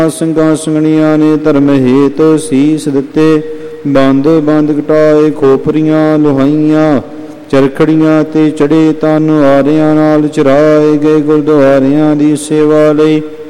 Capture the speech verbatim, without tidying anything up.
ਸਿੰਘਾਂ ਸਿੰਘਣੀਆਂ ਨੇ ਧਰਮ ਹੇਤ ਸੀਸ ਦਿੱਤੇ। ਬੰਦ ਬੰਦ ਘਟਾਏ ਖੋਪਰੀਆਂ ਲੋਹਾਈਆਂ, ਚਰਖੜੀਆਂ ਤੇ ਚੜੇ ਤਨ ਆਰਿਆਂ ਨਾਲ ਚਰਾਏ ਗਏ। ਗੁਰਦੁਆਰਿਆਂ ਦੀ ਸੇਵਾ ਲਈ